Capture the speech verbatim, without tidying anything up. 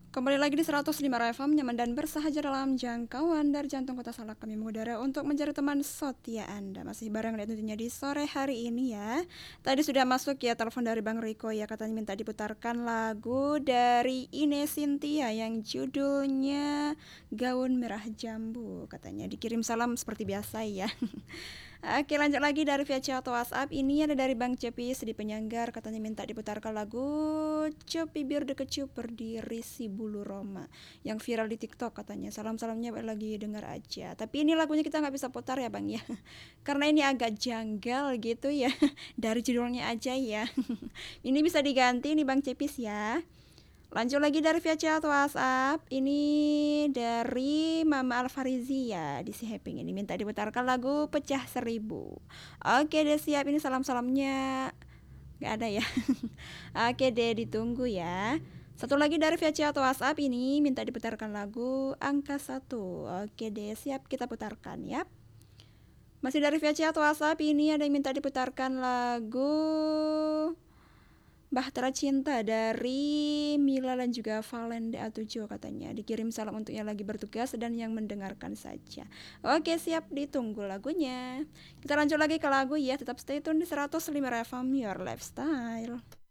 Kembali lagi di seratus lima R F M, nyaman dan bersahaja dalam jangkauan dari jantung kota Salak. Kami mengudara untuk mencari teman setia Anda. Masih bareng dan tentunya di sore hari ini ya. Tadi sudah masuk ya telepon dari Bang Riko ya, katanya minta diputarkan lagu dari Ine Cynthia yang judulnya Gaun Merah Jambu. Katanya dikirim salam seperti biasa ya. Oke, lanjut lagi dari via chat atau WhatsApp. Ini ada dari Bang Cepis di Penyanggar, katanya minta diputarkan lagu Cepi Biar Deket Cuper di Risi Bulu Roma yang viral di TikTok katanya. Salam-salamnya lagi dengar aja. Tapi ini lagunya kita nggak bisa putar ya Bang ya. Karena ini agak janggal gitu ya. Dari judulnya aja ya. Ini bisa diganti nih Bang Cepis ya. Lanjut lagi dari via chat WhatsApp. Ini dari Mama Alfarizi ya di Si Happy ini minta diputarkan lagu Pecah Seribu. Oke deh siap, ini salam-salamnya nggak ada ya. Oke deh, ditunggu ya. Satu lagi dari via chat WhatsApp ini minta diputarkan lagu Angka Satu. Oke deh siap, kita putarkan ya. Masih dari via chat WhatsApp ini ada yang minta diputarkan lagu Bahtera Cinta dari Mila dan juga Valen D A tujuh katanya. Dikirim salam untuk yang lagi bertugas dan yang mendengarkan saja. Oke siap, ditunggu lagunya. Kita lanjut lagi ke lagu ya. Tetap stay tune di seratus lima R F M Your Lifestyle.